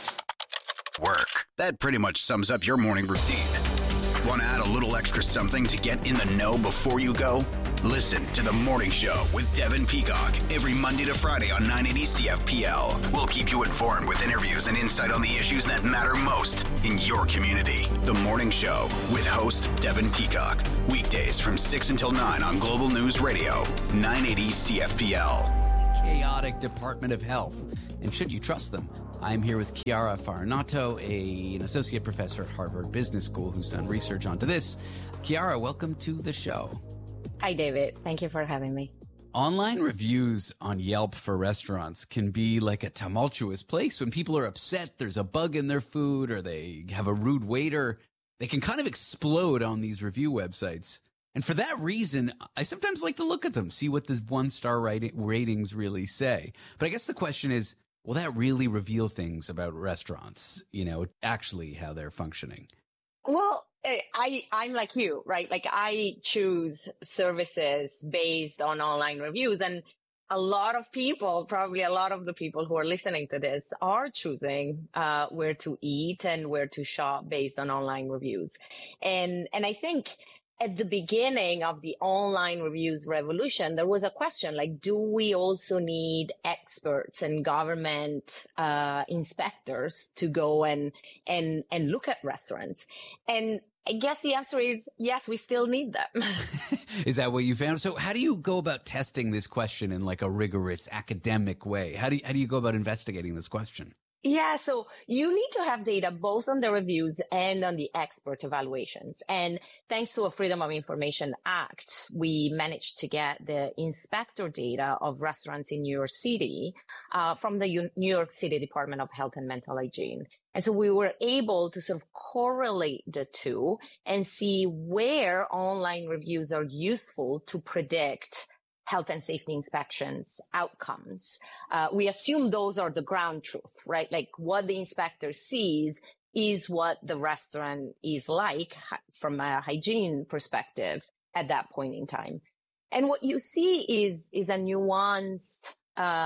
[SPEAKER 7] Work. That pretty much sums up your morning routine. Want to add a little extra something to get in the know before you go? Listen to The Morning Show with Devin Peacock every Monday to Friday on nine eighty C F P L. We'll keep you informed with interviews and insight on the issues that matter most in your community. The Morning Show with host Devin Peacock. Weekdays from six until nine on Global News Radio, nine eighty C F P L.
[SPEAKER 1] Chaotic Department of Health. And should you trust them? I'm here with Chiara Farinato, a, an associate professor at Harvard Business School who's done research onto this. Chiara, welcome to the show.
[SPEAKER 11] Hi, David. Thank you for having me.
[SPEAKER 1] Online reviews on Yelp for restaurants can be like a tumultuous place when people are upset there's a bug in their food or they have a rude waiter. They can kind of explode on these review websites. And for that reason, I sometimes like to look at them, see what the one-star ratings really say. But I guess the question is, will that really reveal things about restaurants, you know, actually how they're functioning?
[SPEAKER 11] Well, I, I'm like you, right? Like I choose services based on online reviews, and a lot of people, probably a lot of the people who are listening to this are choosing, uh, where to eat and where to shop based on online reviews. And, and I think at the beginning of the online reviews revolution, there was a question like, do we also need experts and government uh, inspectors to go and and and look at restaurants? And I guess the answer is yes, we still need them.
[SPEAKER 1] Is that what you found? So how do you go about testing this question in like a rigorous academic way? How do you, how do you go about investigating this question?
[SPEAKER 11] Yeah, so you need to have data both on the reviews and on the expert evaluations. And thanks to a Freedom of Information Act, we managed to get the inspector data of restaurants in New York City uh, from the U- New York City Department of Health and Mental Hygiene. And so we were able to sort of correlate the two and see where online reviews are useful to predict health and safety inspections outcomes. Uh, we assume those are the ground truth, right? Like what the inspector sees is what the restaurant is like from a hygiene perspective at that point in time. And what you see is, is a nuanced,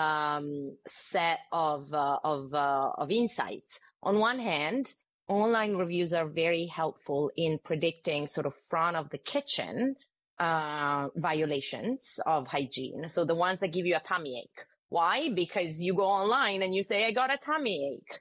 [SPEAKER 11] um, set of, uh, of, uh, of insights. On one hand, online reviews are very helpful in predicting sort of front of the kitchen uh, violations of hygiene. So the ones that give you a tummy ache. Why? Because you go online and you say, I got a tummy ache.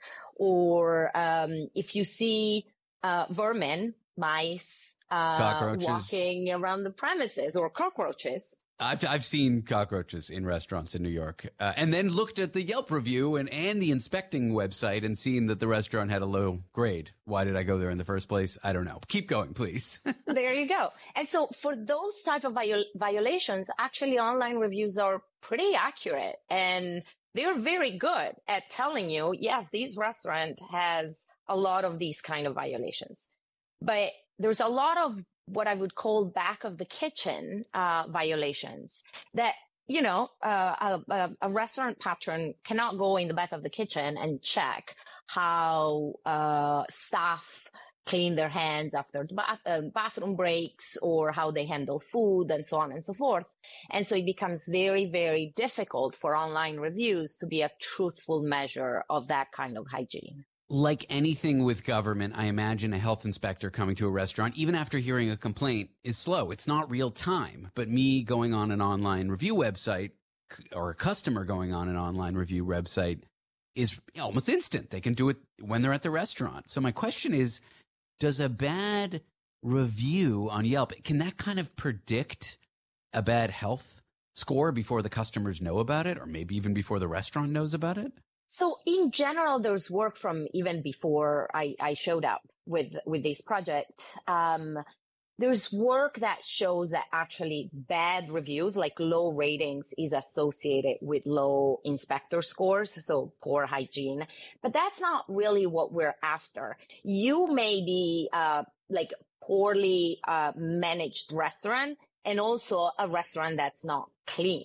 [SPEAKER 11] Or, um, if you see, uh, vermin, mice, uh, walking around the premises, or cockroaches.
[SPEAKER 1] I've, I've seen cockroaches in restaurants in New York, uh, and then looked at the Yelp review and, and the inspecting website and seen that the restaurant had a low grade. Why did I go there in the first place? I don't know. Keep going, please.
[SPEAKER 11] There you go. And so for those type of viol- violations, actually online reviews are pretty accurate, and they're very good at telling you, yes, this restaurant has a lot of these kind of violations. But there's a lot of what I would call back of the kitchen uh, violations that, you know, uh, a, a restaurant patron cannot go in the back of the kitchen and check how uh, staff clean their hands after the bath, uh, bathroom breaks, or how they handle food, and so on and so forth. And so it becomes very, very difficult for online reviews to be a truthful measure of that kind of hygiene.
[SPEAKER 1] Like anything with government, I imagine a health inspector coming to a restaurant, even after hearing a complaint, is slow. It's not real time. But me going on an online review website, or a customer going on an online review website, is almost instant. They can do it when they're at the restaurant. So my question is, does a bad review on Yelp, can that kind of predict a bad health score before the customers know about it, or maybe even before the restaurant knows about it?
[SPEAKER 11] So in general, there's work from even before I, I showed up with, with this project. Um, there's work that shows that actually bad reviews, like low ratings, is associated with low inspector scores, so poor hygiene. But that's not really what we're after. You may be, uh, like poorly, uh, managed restaurant, and also a restaurant that's not clean.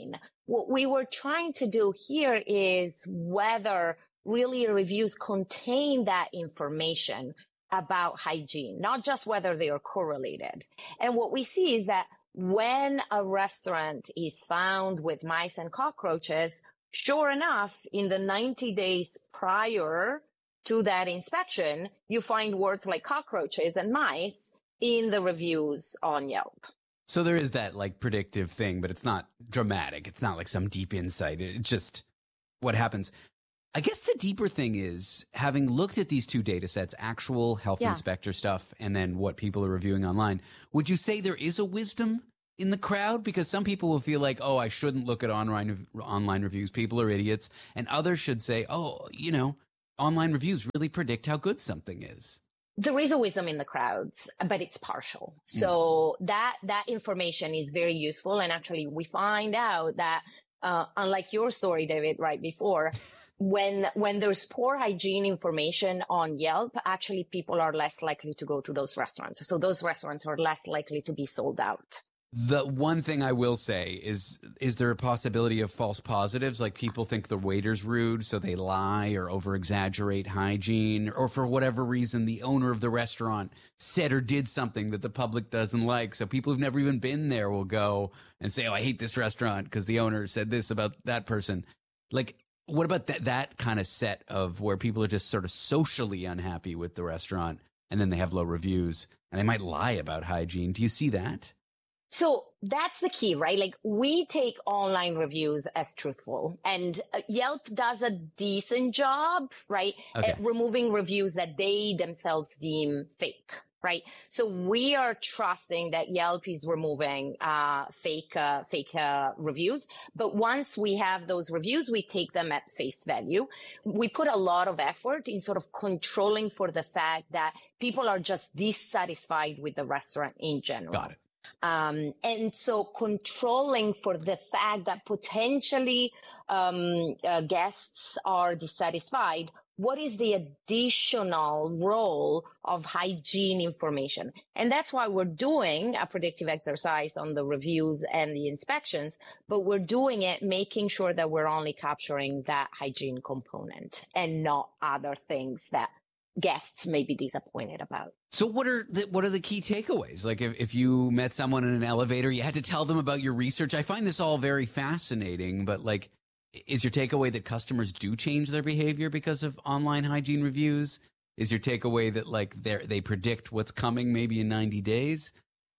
[SPEAKER 11] what we were trying to do here is whether really reviews contain that information about hygiene, not just whether they are correlated. And what we see is that when a restaurant is found with mice and cockroaches, sure enough, in the ninety days prior to that inspection, you find words like cockroaches and mice in the reviews on Yelp.
[SPEAKER 1] So there is that like predictive thing, but it's not dramatic. It's not like some deep insight. It's just what happens. I guess the deeper thing is, having looked at these two data sets, actual health yeah. inspector stuff, and then what people are reviewing online, would you say there is a wisdom in the crowd? Because some people will feel like, oh, I shouldn't look at online online reviews. People are idiots. And others should say, oh, you know, online reviews really predict how good something is.
[SPEAKER 11] There is a wisdom in the crowds, but it's partial. So mm. that that information is very useful. And actually, we find out that, uh, unlike your story, David, right before, when when there's poor hygiene information on Yelp, actually people are less likely to go to those restaurants. So those restaurants are less likely to be sold out.
[SPEAKER 1] The one thing I will say is, is there a possibility of false positives? Like people think the waiter's rude, so they lie or over-exaggerate hygiene, or for whatever reason, the owner of the restaurant said or did something that the public doesn't like. So people who've never even been there will go and say, oh, I hate this restaurant because the owner said this about that person. Like, what about that, that kind of set of where people are just sort of socially unhappy with the restaurant and then they have low reviews and they might lie about hygiene? Do you see that?
[SPEAKER 11] So that's the key, right? Like we take online reviews as truthful, and Yelp does a decent job, right?
[SPEAKER 1] Okay.
[SPEAKER 11] At removing reviews that they themselves deem fake, right? So we are trusting that Yelp is removing uh fake uh, fake uh, reviews. But once we have those reviews, we take them at face value. We put a lot of effort in sort of controlling for the fact that people are just dissatisfied with the restaurant in general.
[SPEAKER 1] Got it.
[SPEAKER 11] Um, and so controlling for the fact that potentially um, uh, guests are dissatisfied, what is the additional role of hygiene information? And that's why we're doing a predictive exercise on the reviews and the inspections, but we're doing it making sure that we're only capturing that hygiene component and not other things that guests may be disappointed about.
[SPEAKER 1] So what are the, what are the key takeaways? Like if, if you met someone in an elevator, you had to tell them about your research. I find this all very fascinating, but like, is your takeaway that customers do change their behavior because of online hygiene reviews? Is your takeaway that like they they predict what's coming maybe in ninety days?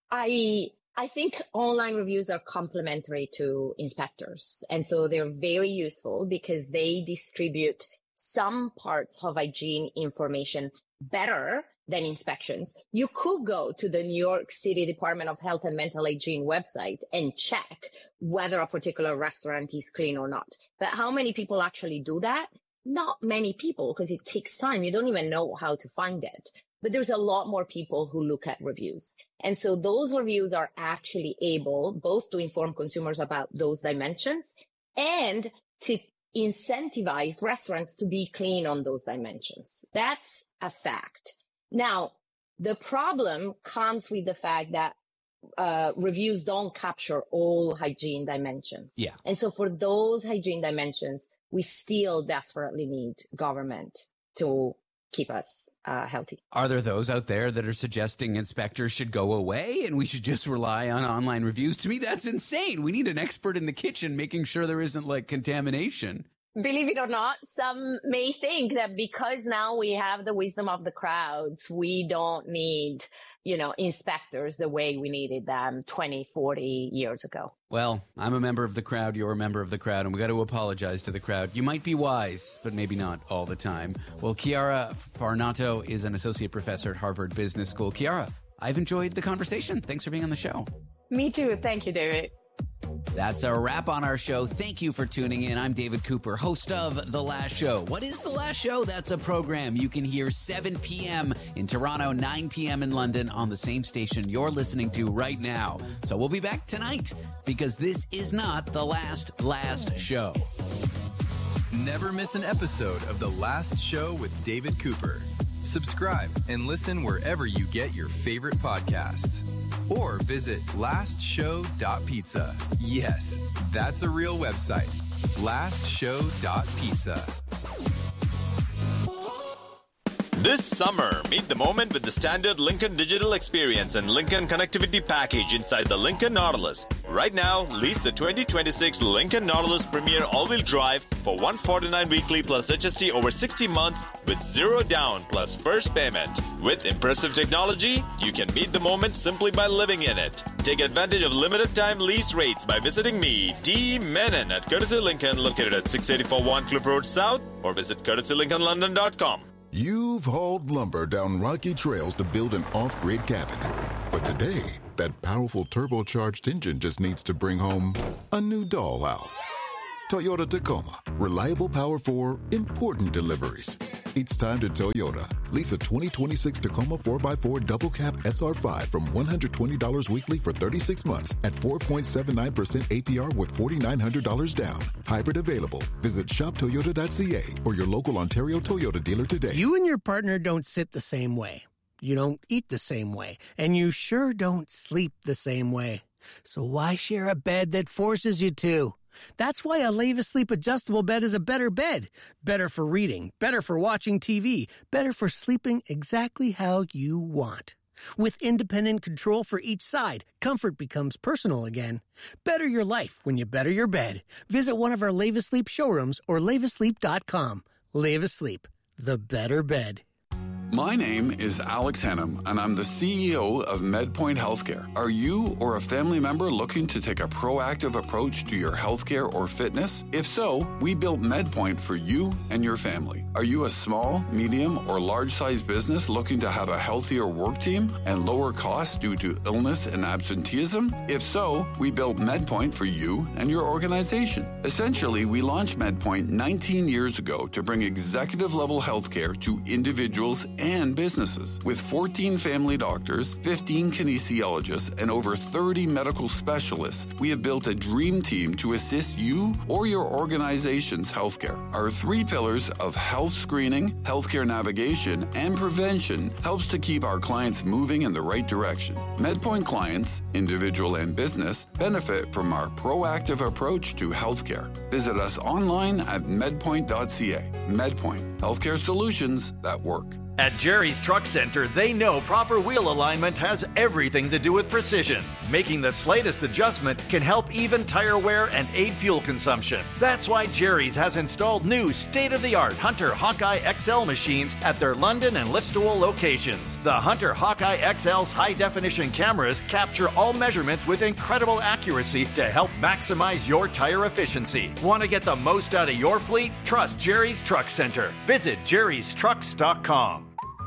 [SPEAKER 11] I I think online reviews are complementary to inspectors. And so they're very useful because they distribute some parts of hygiene information better than inspections. You could go to the New York City Department of Health and Mental Hygiene website and check whether a particular restaurant is clean or not. But how many people actually do that? Not many people, because it takes time. You don't even know how to find it. But there's a lot more people who look at reviews. And so those reviews are actually able both to inform consumers about those dimensions and to incentivize restaurants to be clean on those dimensions. That's a fact. Now, the problem comes with the fact that uh, reviews don't capture all hygiene dimensions.
[SPEAKER 1] Yeah.
[SPEAKER 11] And so for those hygiene dimensions, we still desperately need government to keep us uh, healthy.
[SPEAKER 1] Are there those out there that are suggesting inspectors should go away and we should just rely on online reviews? To me, that's insane. We need an expert in the kitchen making sure there isn't like contamination.
[SPEAKER 11] Believe it or not, some may think that because now we have the wisdom of the crowds, we don't need, you know, inspectors the way we needed them twenty, forty years ago.
[SPEAKER 1] Well, I'm a member of the crowd. You're a member of the crowd, and we got to apologize to the crowd. You might be wise, but maybe not all the time. Well, Chiara Farnato is an associate professor at Harvard Business School. Chiara, I've enjoyed the conversation. Thanks for being on the show.
[SPEAKER 11] Me too. Thank you, David.
[SPEAKER 1] That's a wrap on our show. Thank you for tuning in. I'm David Cooper, host of The Last Show. What is The Last Show? That's a program you can hear seven p.m. in Toronto, nine p.m. in London on the same station you're listening to right now. So we'll be back tonight because this is not the last, last show.
[SPEAKER 3] Never miss an episode of The Last Show with David Cooper. Subscribe and listen wherever you get your favorite podcasts. Or visit last show dot pizza. Yes, that's a real website. last show dot pizza.
[SPEAKER 12] This summer, meet the moment with the standard Lincoln Digital Experience and Lincoln Connectivity Package inside the Lincoln Nautilus. Right now, lease the twenty twenty-six Lincoln Nautilus Premier All-Wheel Drive for one hundred forty-nine dollars weekly plus H S T over sixty months with zero down plus first payment. With impressive technology, you can meet the moment simply by living in it. Take advantage of limited time lease rates by visiting me, D. Menon, at Courtesy Lincoln, located at six eighty-four Warncliffe Road South, or visit courtesy lincoln london dot com.
[SPEAKER 14] You've hauled lumber down rocky trails to build an off-grid cabin. But today, that powerful turbocharged engine just needs to bring home a new dollhouse. Toyota Tacoma. Reliable power for important deliveries. It's time to Toyota. Lease a twenty twenty-six Tacoma four by four Double Cab S R five from one hundred twenty dollars weekly for thirty-six months at four point seven nine percent A P R with four thousand nine hundred dollars down. Hybrid available. Visit shop toyota dot c a or your local Ontario Toyota dealer today.
[SPEAKER 16] You and your partner don't sit the same way. You don't eat the same way. And you sure don't sleep the same way. So why share a bed that forces you to? That's why a Leva Sleep adjustable bed is a better bed. Better for reading, better for watching T V, better for sleeping exactly how you want. With independent control for each side, comfort becomes personal again. Better your life when you better your bed. Visit one of our Leva Sleep showrooms or leva sleep dot com. Leva Sleep, the better bed.
[SPEAKER 21] My name is Alex Hannum, and I'm the C E O of MedPoint Healthcare. Are you or a family member looking to take a proactive approach to your healthcare or fitness? If so, we built MedPoint for you and your family. Are you a small, medium, or large-sized business looking to have a healthier work team and lower costs due to illness and absenteeism? If so, we built MedPoint for you and your organization. Essentially, we launched MedPoint nineteen years ago to bring executive-level healthcare to individuals and businesses. With fourteen family doctors, fifteen kinesiologists, and over thirty medical specialists, we have built a dream team to assist you or your organization's healthcare. Our three pillars of health screening, healthcare navigation, and prevention helps to keep our clients moving in the right direction. MedPoint clients, individual and business, benefit from our proactive approach to healthcare. Visit us online at medpoint dot c a. MedPoint, healthcare solutions that work.
[SPEAKER 17] At Jerry's Truck Center, they know proper wheel alignment has everything to do with precision. Making the slightest adjustment can help even tire wear and aid fuel consumption. That's why Jerry's has installed new state-of-the-art Hunter Hawkeye X L machines at their London and Listowel locations. The Hunter Hawkeye X L's high-definition cameras capture all measurements with incredible accuracy to help maximize your tire efficiency. Want to get the most out of your fleet? Trust Jerry's Truck Center. Visit jerrys trucks dot com.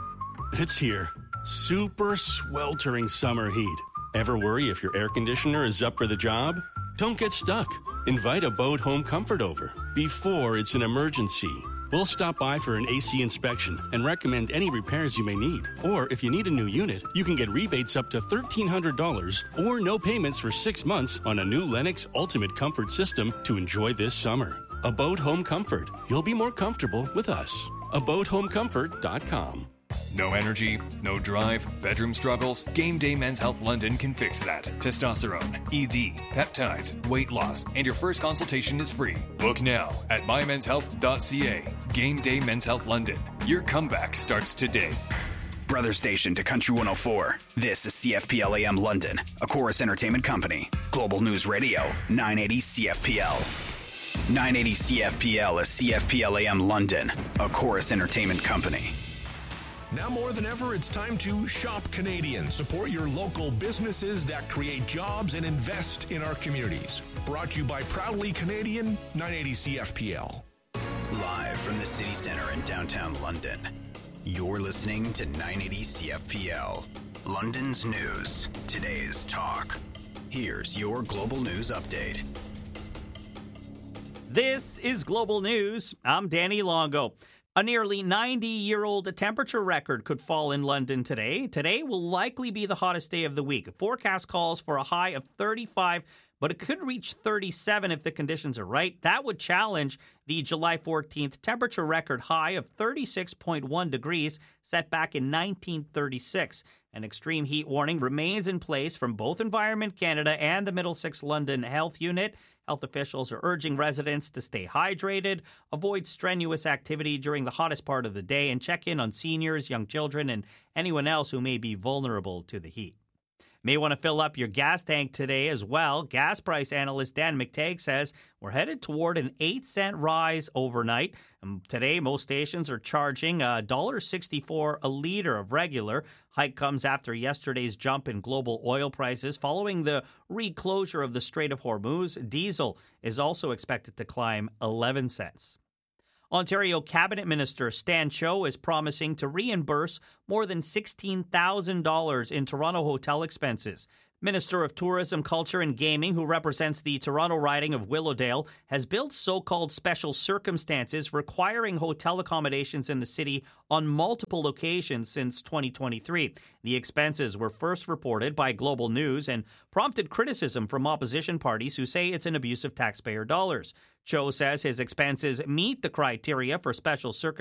[SPEAKER 22] It's here. Super sweltering summer heat. Ever worry if your air conditioner is up for the job? Don't get stuck. Invite a Boat Home Comfort over before it's an emergency. We'll stop by for an A C inspection and recommend any repairs you may need. Or if you need a new unit, you can get rebates up to thirteen hundred dollars or no payments for six months on a new Lennox Ultimate Comfort system to enjoy this summer. A Boat Home Comfort. You'll be more comfortable with us. a boat home comfort dot com.
[SPEAKER 13] No energy, no drive, bedroom struggles? Game Day Men's Health London can fix that. Testosterone, E D, peptides, weight loss, and your first consultation is free. Book now at my mens health dot c a. Game Day Men's Health London. Your comeback starts today.
[SPEAKER 7] Brother station to Country one oh four. This is C F P L A M London, a Chorus Entertainment Company. Global News Radio, nine eighty C F P L. nine eighty C F P L is C F P L A M London, a Chorus Entertainment Company.
[SPEAKER 19] Now more than ever, it's time to shop Canadian. Support your local businesses that create jobs and invest in our communities. Brought to you by Proudly Canadian, nine eighty C F P L.
[SPEAKER 7] Live from the city center in downtown London, you're listening to nine eighty C F P L. London's news, today's talk. Here's your global news update.
[SPEAKER 26] This is Global News. I'm Danny Longo. A nearly ninety-year-old temperature record could fall in London today. Today will likely be the hottest day of the week. The forecast calls for a high of thirty-five but it could reach thirty-seven if the conditions are right. That would challenge the July fourteenth temperature record high of thirty-six point one degrees set back in nineteen thirty-six. An extreme heat warning remains in place from both Environment Canada and the Middlesex London Health Unit. Health officials are urging residents to stay hydrated, avoid strenuous activity during the hottest part of the day, and check in on seniors, young children, and anyone else who may be vulnerable to the heat. May want to fill up your gas tank today as well. Gas price analyst Dan McTagg says we're headed toward an eight cent rise overnight. And today, most stations are charging one dollar sixty-four a liter of regular. Hike comes after yesterday's jump in global oil prices. Following the reclosure of the Strait of Hormuz, diesel is also expected to climb eleven cents. Ontario Cabinet Minister Stan Cho is promising to reimburse more than sixteen thousand dollars in Toronto hotel expenses. Minister of Tourism, Culture and Gaming, who represents the Toronto riding of Willowdale, has built so-called special circumstances requiring hotel accommodations in the city on multiple occasions since twenty twenty-three. The expenses were first reported by Global News and prompted criticism from opposition parties who say it's an abuse of taxpayer dollars. Cho says his expenses meet the criteria for special circumstances